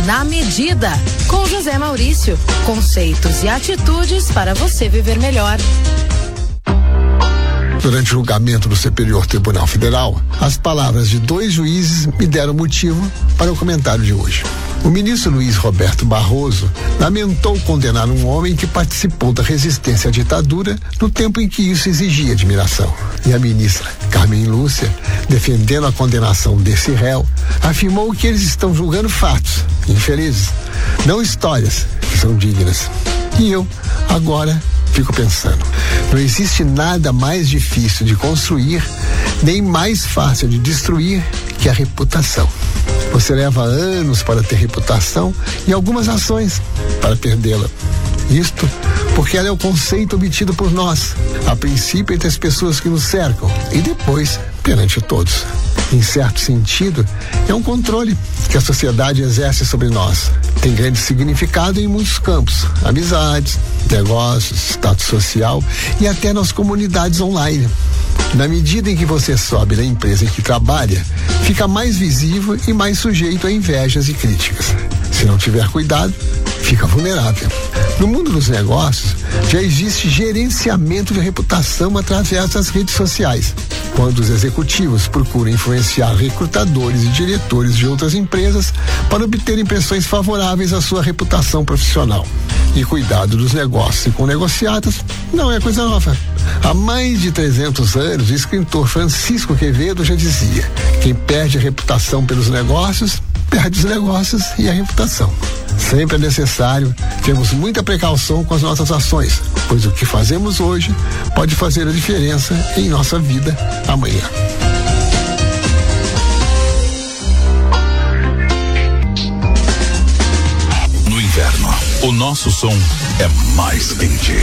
Na Medida, com José Maurício. Conceitos e atitudes para você viver melhor. Durante o julgamento do Superior Tribunal Federal, as palavras de 2 juízes me deram motivo para o comentário de hoje. O ministro Luiz Roberto Barroso lamentou condenar um homem que participou da resistência à ditadura no tempo em que isso exigia admiração. E a ministra Carmen Lúcia, defendendo a condenação desse réu, afirmou que eles estão julgando fatos infelizes, não histórias que são dignas. E eu, agora, fico pensando, não existe nada mais difícil de construir, nem mais fácil de destruir que a reputação. Você leva anos para ter reputação e algumas ações para perdê-la. Isto porque ela é o conceito obtido por nós, a princípio entre as pessoas que nos cercam e depois perante todos. Em certo sentido, é um controle que a sociedade exerce sobre nós. Tem grande significado em muitos campos: amizades, negócios, status social e até nas comunidades online. Na medida em que você sobe na empresa em que trabalha, fica mais visível e mais sujeito a invejas e críticas. Se não tiver cuidado, fica vulnerável. No mundo dos negócios, já existe gerenciamento de reputação através das redes sociais. Quando os executivos procuram influenciar recrutadores e diretores de outras empresas para obter impressões favoráveis à sua reputação profissional. E cuidado dos negócios e com negociados não é coisa nova. Há mais de 300 anos, o escritor Francisco Quevedo já dizia: quem perde a reputação pelos negócios, perde os negócios e a reputação. Sempre é necessário termos muita precaução com as nossas ações, pois o que fazemos hoje pode fazer a diferença em nossa vida amanhã. No inverno, o nosso som é mais quente.